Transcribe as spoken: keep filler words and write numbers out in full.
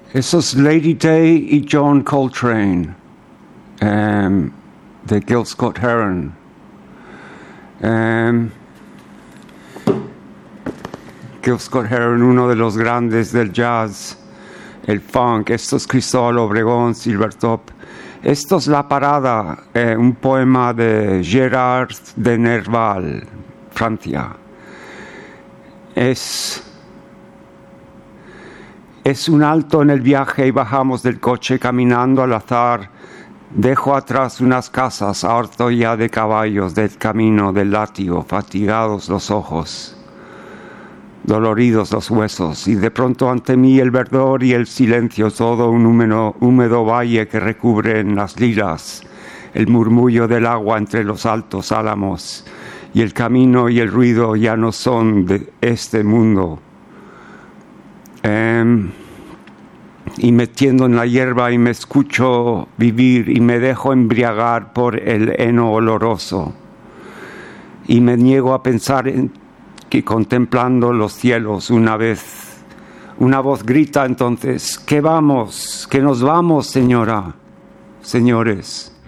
Eso es Lady Day y John Coltrane, um, de Gil Scott-Heron. Um, Gil Scott-Heron, uno de los grandes del jazz, el funk. Esto es Cristóbal Obregón, Silvertop. Esto es La Parada, eh, un poema de Gérard de Nerval, Francia. Es... Es un alto en el viaje y bajamos del coche caminando al azar. Dejo atrás unas casas, harto ya de caballos, del camino, del látigo, fatigados los ojos, doloridos los huesos, y de pronto ante mí el verdor y el silencio, todo un húmedo, húmedo valle que recubren las lilas, el murmullo del agua entre los altos álamos, y el camino y el ruido ya no son de este mundo. Um, y metiendo en la hierba y me escucho vivir y me dejo embriagar por el heno oloroso y me niego a pensar en que contemplando los cielos una vez una voz grita entonces: ¿qué vamos? ¿Que nos vamos, señora? Señores.